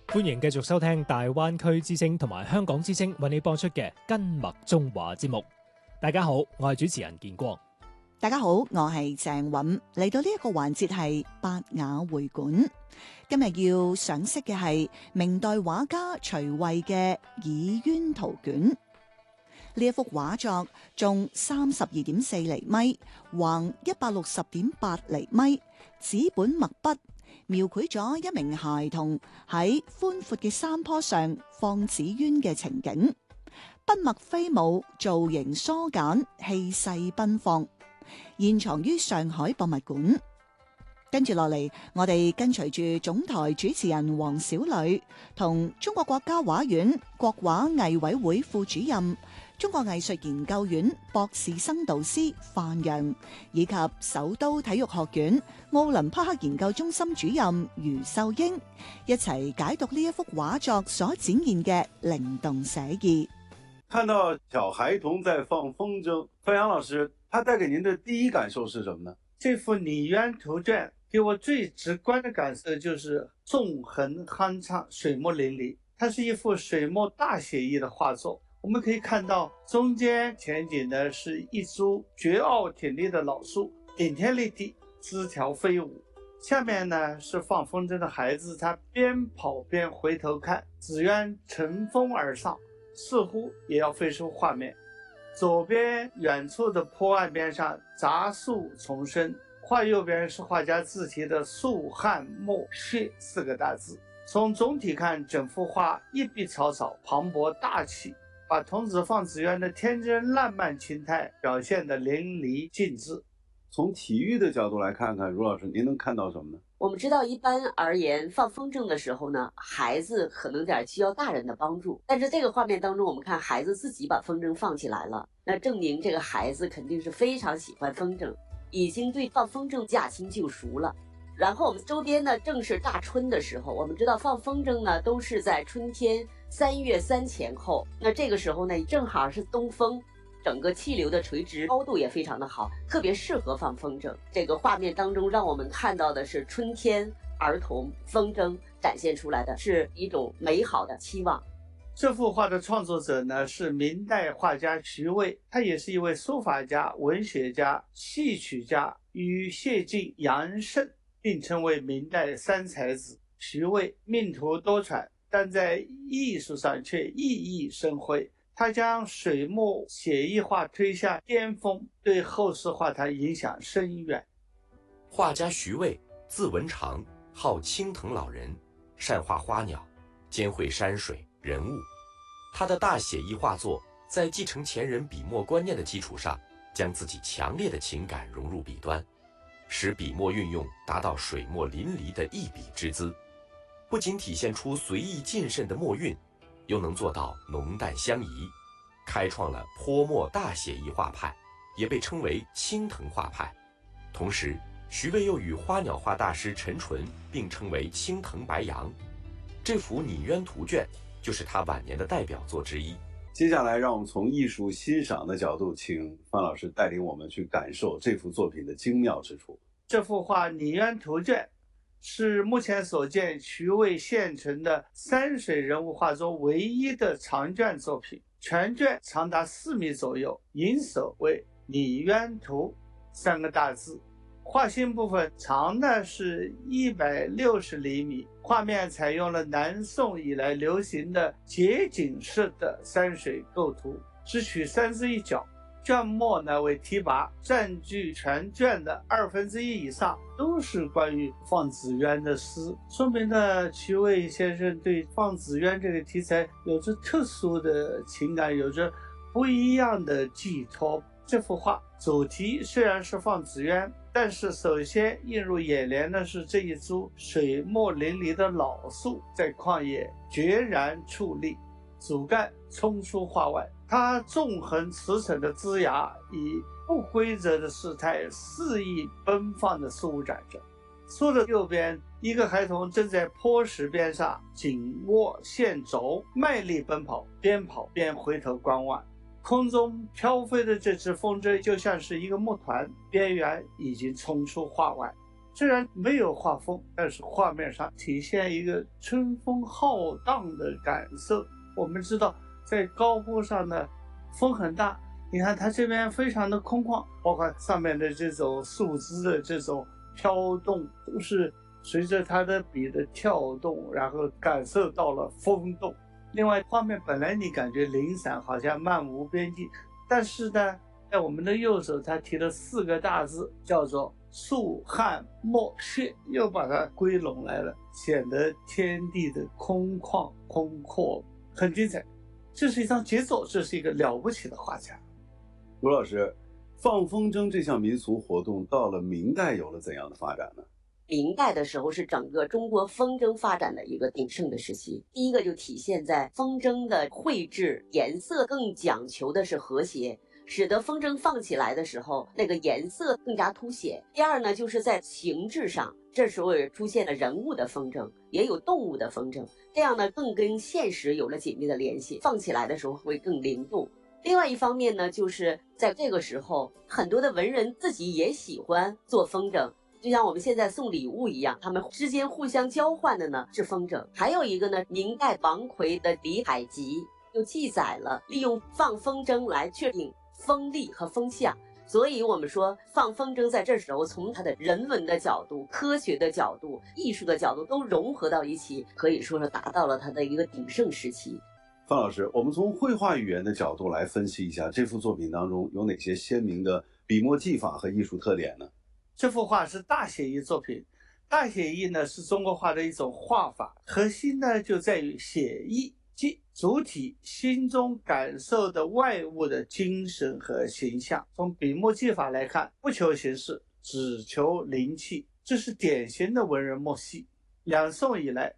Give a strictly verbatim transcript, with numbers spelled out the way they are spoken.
歡迎繼續收聽大灣區之聲同埋香港之聲為你播出嘅跟麥中華節目。大家好，我係主持人建光。 大家好，我係鄭韻。嚟到呢一個環節係百雅會館，今日要賞識嘅係明代畫家徐渭嘅《倚淵圖卷》。呢一幅畫作重三十二點四厘米，橫一百六十點八厘米，紙本墨筆，描繪咗一名孩童喺寬闊嘅山坡上放紙鳶嘅情景，筆墨飛舞，造型疏簡，氣勢奔放，現藏於上海博物館。跟住落嚟，我哋跟隨住總台主持人黃小磊，同中國國家畫院國畫藝委會副主任、中國藝術研究院博士生導師范陽，以及首都體育學院奧林匹克研究中心主任余秀英，一齊解讀呢一幅畫作所展現嘅靈動寫意。 看到小孩童在放風箏，范陽老師，他帶給您的第一感受是什麼呢？ 這幅《擬淵圖卷》給我最直觀的感受就是縱橫酣暢，水墨淋漓。它是一幅水墨大寫意的畫作。我們可以看到中間前景呢是一株絕傲挺立的老樹，頂天立地，枝條飛舞。下面呢是放風箏的孩子，他邊跑邊回頭看，紙鳶乘風而上，似乎也要飛出畫面。左邊遠處的坡岸邊上雜樹叢生，畫右邊是畫家自題的樹漢墨血四個大字。從總體看，整幅畫一筆草草，磅礴大氣，把童子放紙鳶的天真爛漫情態表現得淋漓盡致。 從體育的角度來看看，盧老師，您能看到什麼呢？ 我們知道，一般而言，放風箏的時候呢，孩子可能點需要大人的幫助。但是這個畫面當中，我們看孩子自己把風箏放起來了，那證明這個孩子肯定是非常喜歡風箏，已經對放風箏駕輕就熟了。然後我們周邊呢，正是大春的時候，我們知道放風箏呢都是在春天三月三前後，那這個時候呢正好是東風，整個氣流的垂直高度也非常的好，特別適合放風箏。這個畫面當中讓我們看到的是春天兒童風箏展現出來的是一種美好的期望。 這幅畫的創作者呢是明代畫家徐渭，他也是一位書法家、文學家、戲曲家，與謝晉、楊慎並稱為明代三才子。徐渭命途多舛，但在藝術上卻熠熠生輝。他將水墨寫意畫推向巔峰，對後世畫壇影響深遠。 畫家徐渭，字文長，號青藤老人，善畫花鳥，兼繪山水人物。他的大寫意畫作，在繼承前人筆墨觀念的基礎上，將自己強烈的情感融入筆端，使筆墨運用達到水墨淋漓的一筆之姿，不僅體現出隨意謹慎的墨韻，又能做到濃淡相宜，開創了潑墨大寫意畫派，也被稱為青藤畫派。同時，徐渭又與花鳥畫大師陳淳並稱為青藤白楊。這幅《擬淵圖卷》就是他晚年的代表作之一。 接下來，讓我們從藝術欣賞的角度，請范老師帶領我們去感受這幅作品的精妙之處。 這幅畫《擬淵圖卷》是目前所見徐渭現存的山水人物畫中唯一的長卷作品，全卷長達四米左右，引首為“擬淵圖”三個大字。畫心部分長呢是一百六十厘米，畫面採用了南宋以來流行的街景式的山水構圖，只取三字一角，卷末呢為提拔，佔據全卷的二分之一以上，都是關於放紙鳶的詩，說明呢徐渭先生對放紙鳶這個題材有着特殊的情感，有着不一樣的寄託。這幅畫主題雖然是放紙鳶，但是首先映入眼簾的是這一株水墨淋漓的老樹在曠野決然矗立，主幹衝出畫外，它縱橫馳騁的枝椏以不規則的勢態肆意奔放的舒展着。樹的右邊，一個孩童正在坡石邊上緊握線軸，賣力奔跑，邊跑邊回頭觀望。空中飄飛的這隻風箏就像是一個木團，邊緣已經衝出畫外。 虽然没有画风，但是画面上体现一个春风浩荡的感受。我们知道在高坡上呢，风很大，你看它这边非常的空旷，包括上面的这种树枝的这种飘动，都是随着它的笔的跳动，然后感受到了风动。另外，画面本来你感觉零散，好像漫无边际，但是呢，在我们的右手，它提了四个大字，叫做树汉墨血，又把它归拢来了，显得天地的空旷空阔，很精彩。这是一张杰作，这是一个了不起的画家。 卢老师，放风筝这项民俗活动到了明代有了怎样的发展呢？ 明代的时候是整个中国风筝发展的一个鼎盛的时期。第一个就体现在风筝的绘制颜色更讲求的是和谐，使得风筝放起来的时候那个颜色更加凸显。第二呢，就是在形制上，这时候也出现了人物的风筝，也有动物的风筝，这样呢更跟现实有了紧密的联系，放起来的时候会更灵动。另外一方面呢，就是在这个时候很多的文人自己也喜欢做风筝，就像我们现在送礼物一样，他们之间互相交换的呢是风筝。还有一个呢，明代王奎的《李海集》就记载了利用放风筝来确定风力和风向。所以我们说放风筝在这时候从它的人文的角度、科学的角度、艺术的角度都融合到一起，可以说是达到了它的一个鼎盛时期。 范老师，我们从绘画语言的角度来分析一下这幅作品当中有哪些鲜明的笔墨技法和艺术特点呢？ 这幅画是大写意作品，大写意呢是中国画的一种画法，核心呢就在于写意，即主体心中感受的外物的精神和形象。从笔墨技法来看，不求形式，只求灵气，这是典型的文人墨系。两宋以来，